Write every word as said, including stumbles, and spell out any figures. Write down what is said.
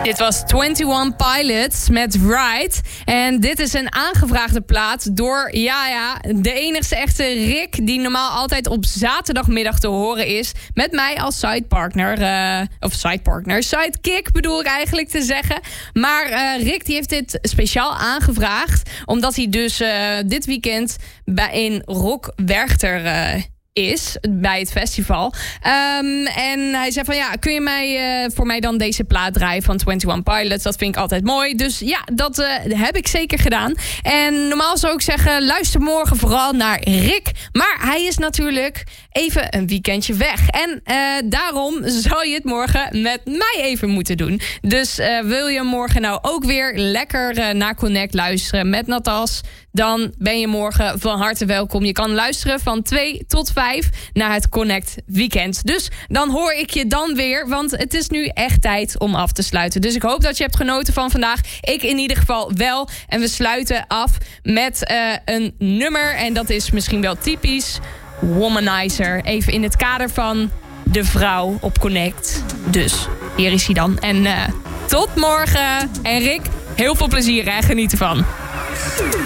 Dit was eenentwintig Pilots met Ride. En dit is een aangevraagde plaat door, ja ja, de enigste echte Rick... die normaal altijd op zaterdagmiddag te horen is... met mij als sidepartner. Uh, of sidepartner, sidekick bedoel ik eigenlijk te zeggen. Maar uh, Rick die heeft dit speciaal aangevraagd... omdat hij dus uh, dit weekend bij in Rock Werchter... Uh, is bij het festival. Um, en hij zei van ja, kun je mij uh, voor mij dan deze plaat draaien van eenentwintig Pilots? Dat vind ik altijd mooi. Dus ja, dat uh, heb ik zeker gedaan. En normaal zou ik zeggen, luister morgen vooral naar Rick. Maar hij is natuurlijk even een weekendje weg. En uh, daarom zal je het morgen met mij even moeten doen. Dus uh, wil je morgen nou ook weer lekker uh, naar Connect luisteren met Natas... dan ben je morgen van harte welkom. Je kan luisteren van twee tot vijf naar het Connect Weekend. Dus dan hoor ik je dan weer, want het is nu echt tijd om af te sluiten. Dus ik hoop dat je hebt genoten van vandaag. Ik in ieder geval wel. En we sluiten af met uh, een nummer. En dat is misschien wel typisch Womanizer. Even in het kader van de vrouw op Connect. Dus hier is hij dan. En uh, tot morgen. En Rick, heel veel plezier en geniet ervan.